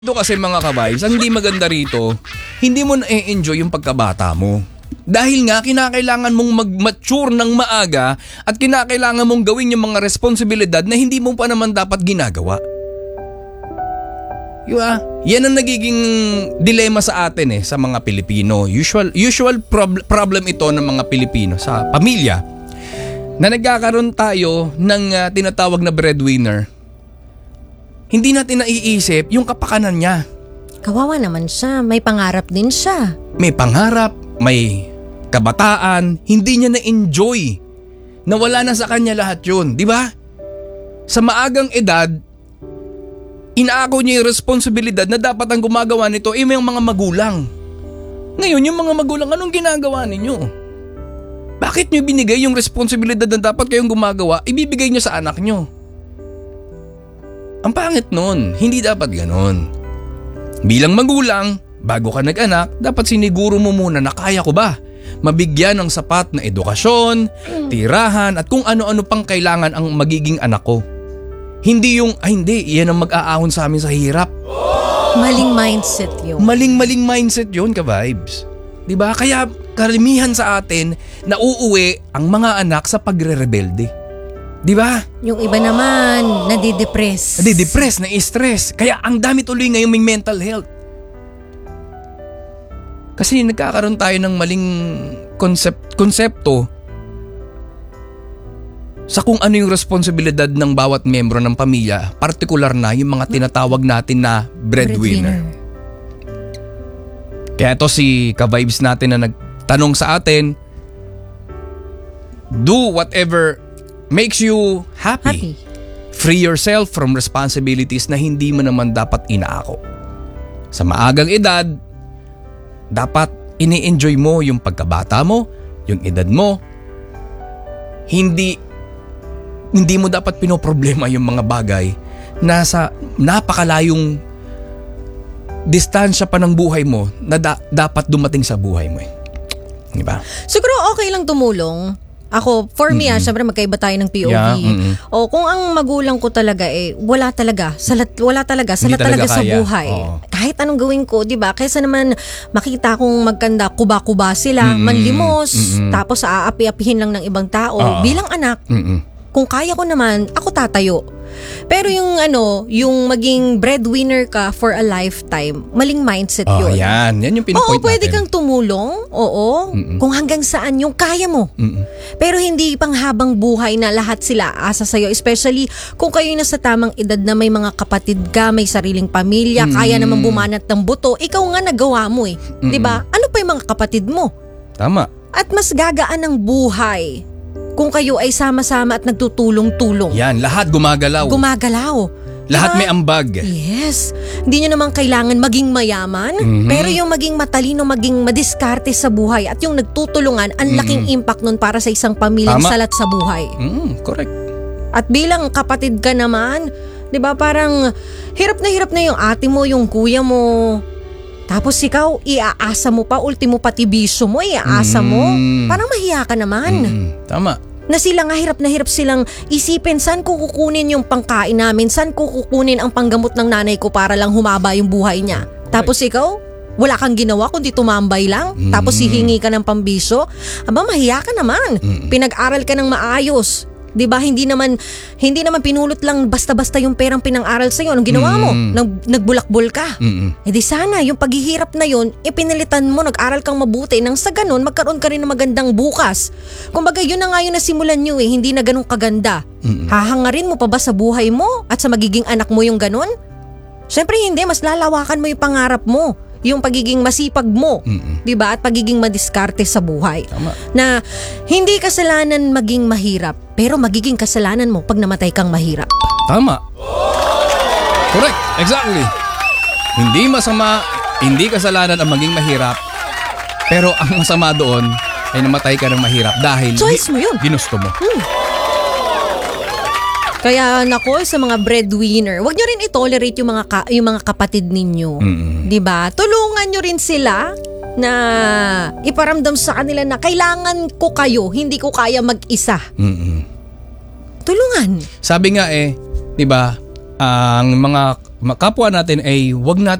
Ito kasi mga kabays, ang hindi maganda rito, hindi mo na-enjoy yung pagkabata mo. Dahil nga, kinakailangan mong mag-mature ng maaga at kinakailangan mong gawin yung mga responsibilidad na hindi mo pa naman dapat ginagawa. Diba? Yan ang nagiging dilema sa atin sa mga Pilipino. Usual problem ito ng mga Pilipino sa pamilya na nagkakaroon tayo ng tinatawag na breadwinner. Hindi natin naiisip yung kapakanan niya. Kawawa naman siya. May pangarap din siya. May pangarap, may kabataan, hindi niya na-enjoy. Nawala na sa kanya lahat yun, di ba? Sa maagang edad, inaako niya yung responsibilidad na dapat ang gumagawa nito ay may mga magulang. Ngayon, yung mga magulang, anong ginagawa ninyo? Bakit niyo binigay yung responsibilidad na dapat kayong gumagawa, ibibigay niyo sa anak niyo? Ang pangit nun, hindi dapat ganon. Bilang magulang, bago ka nag-anak, dapat siniguro mo muna na kaya ko ba mabigyan ng sapat na edukasyon, tirahan at kung ano-ano pang kailangan ang magiging anak ko. Hindi yung, hindi, yan ang mag-aahon sa amin sa hirap. Maling mindset yun. Maling mindset yun, ka-vibes. Diba? Kaya karamihan sa atin, nauuwi ang mga anak sa pagre-rebelde. Di ba? Yung iba naman, nadidepress. Nadidepress, na-stress. Kaya ang dami tuloy ngayon may mental health. Kasi nagkakaroon tayo ng maling konsepto sa kung ano yung responsibilidad ng bawat membro ng pamilya, partikular na yung mga tinatawag natin na breadwinner. Kaya ito si ka-vibes natin na nagtanong sa atin, do whatever makes you happy. Free yourself from responsibilities na hindi mo naman dapat inaako. Sa maagang edad, dapat ini-enjoy mo yung pagkabata mo, yung edad mo. Hindi mo dapat pinoproblema yung mga bagay na sa napakalayong distansya pa ng buhay mo na dapat dumating sa buhay mo. Diba? Siguro okay lang tumulong. Ako, for me syempre magkaiba tayo ng POV. Yeah, O kung ang magulang ko talaga wala talaga salat talaga sa buhay. Kahit anong gawin ko, 'di ba? Kaysa naman makita kong magkanda kuba-kuba sila, manlimos, tapos aapi-apihin lang ng ibang tao bilang anak. Kung kaya ko naman, ako tatayo. Pero yung maging breadwinner ka for a lifetime, maling mindset yun. Yan yung Oo, pinapoint pwede natin. kang tumulong, kung hanggang saan yung kaya mo. Pero hindi pang habang buhay na lahat sila asa sa'yo. Especially kung kayo nasa tamang edad na may mga kapatid ka, may sariling pamilya, kaya naman bumanat ng buto, ikaw nga nagawa mo 'di ba? Ano pa yung mga kapatid mo? Tama. At mas gagaan ang buhay kung kayo ay sama-sama at nagtutulong-tulong. Yan, lahat gumagalaw. Lahat may ambag. Yes. Hindi nyo naman kailangan maging mayaman, pero yung maging matalino, maging madiskarte sa buhay at yung nagtutulungan, ang laking impact nun para sa isang pamilyang salat sa buhay. Correct. At bilang kapatid ka naman, 'di ba, parang hirap na yung ate mo, yung kuya mo. Tapos ikaw, iaasa mo pa, ultimo pati bisyo mo, iaasa mo. Parang mahiya ka naman. Tama. Na sila nga hirap na hirap silang isipin, saan ko kukunin yung pangkain namin, saan ko kukunin ang panggamot ng nanay ko para lang humaba yung buhay niya. Tapos ikaw, wala kang ginawa kundi tumambay lang, tapos hihingi ka ng pambisyo. Aba, mahiya ka naman. Pinag-aral ka ng maayos. 'Di ba? Hindi naman pinulot lang basta-basta yung perang pinang-aral sa iyo. Anong ginawa mo? Nagbulakbol ka. Eh di sana yung paghihirap na yun, pinilitan mo, nag-aral kang mabuti nang sa ganun magkaroon ka rin ng magandang bukas. Kumbaga yun na nga yung nasimulan nyo hindi na ganun kaganda. Hahangarin mo pa ba sa buhay mo at sa magiging anak mo yung ganun? Syempre hindi, mas lalawakan mo yung pangarap mo. Yung pagiging masipag mo, 'di ba? At pagiging madiskarte sa buhay. Tama. Na hindi kasalanan maging mahirap, pero magiging kasalanan mo pag namatay kang mahirap. Tama. Correct. Exactly. Hindi kasalanan ang maging mahirap, pero ang masama doon ay namatay ka ng mahirap dahil choice mo yun. Ginusto mo. Kaya nako, sa mga breadwinner, wag nyo rin i-tolerate yung mga kapatid ninyo. 'Di ba? Tulungan nyo rin sila na iparamdam sa kanila na kailangan ko kayo, hindi ko kaya mag-isa. Tulungan. Sabi nga 'di ba, ang mga kapwa natin ay wag